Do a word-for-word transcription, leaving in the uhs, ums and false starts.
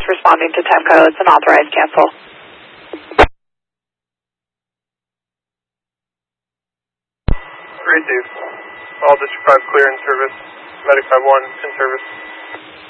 responding to time codes and authorized cancel. Received. All District five clear in service. Medic five one in service.